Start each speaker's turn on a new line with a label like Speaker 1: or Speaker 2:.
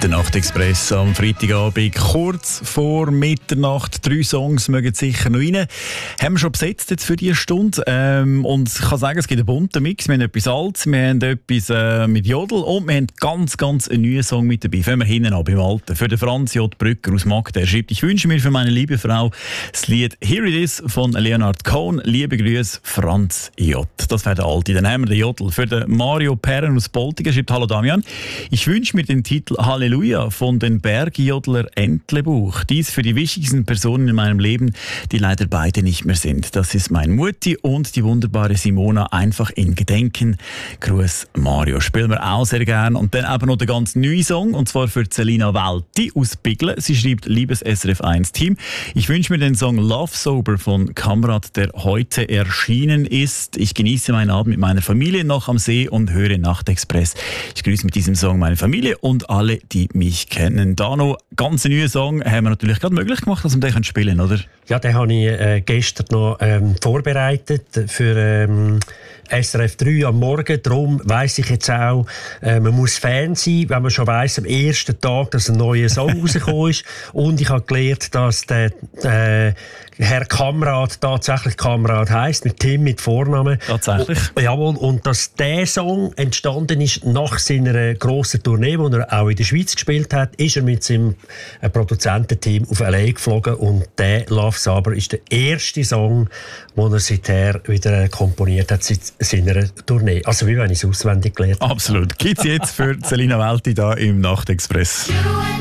Speaker 1: Der Nachtexpress am Freitagabend, kurz vor Mitternacht. 3 Songs mögen sicher noch rein. Haben wir schon besetzt jetzt für diese Stunde. Und ich kann sagen, es gibt einen bunten Mix. Wir haben etwas Altes, wir haben etwas mit Jodel und wir haben ganz einen neuen Song mit dabei. Fangen wir hinten an beim Alten. Für den Franz J. Brücker aus Magda. Er schreibt: Ich wünsche mir für meine liebe Frau das Lied Here It Is von Leonard Cohen. Liebe Grüße, Franz J. Das wäre der Alte. Dann haben wir den Jodel. Für den Mario Perren aus Boltigen schreibt: Hallo Damian. Ich wünsche mir den Titel Halleluja von den Bergjodler Entlebuch. Dies für die wichtigsten Personen in meinem Leben, die leider beide nicht mehr sind. Das ist mein Mutti und die wunderbare Simona, einfach in Gedenken. Gruß Mario. Spielen wir auch sehr gern. Und dann eben noch der ganz neue Song, und zwar für Celina Welti aus Biglen. Sie schreibt: Liebes SRF 1 Team, ich wünsche mir den Song Love Sober von Kamrat, der heute erschienen ist. Ich genieße meinen Abend mit meiner Familie noch am See und höre Nachtexpress. Ich grüße mit diesem Song meine Familie und alle, die mich kennen. Da noch ganz neuen Song haben wir natürlich gerade möglich gemacht, dass wir den spielen können, oder?
Speaker 2: Ja, den habe ich gestern noch vorbereitet für SRF 3 am Morgen. Darum weiss ich jetzt auch, man muss Fan sein, wenn man schon weiss am ersten Tag, dass ein neuer Song rausgekommen ist. Und ich habe gelernt, dass der Herr Kamrat tatsächlich Kamrat heisst, mit Tim, mit Vornamen.
Speaker 1: Tatsächlich?
Speaker 2: Jawohl, und dass der Song entstanden ist nach seiner grossen Tournee, die er auch in der Schweiz gespielt hat, ist er mit seinem Produzententeam auf LA geflogen, und der Love Sober ist der erste Song, den er seither wieder komponiert hat seit seiner Tournee. Also wie wenn ich es auswendig gelernt habe.
Speaker 1: Absolut. Gibt's jetzt für Celina Welti da im Nachtexpress.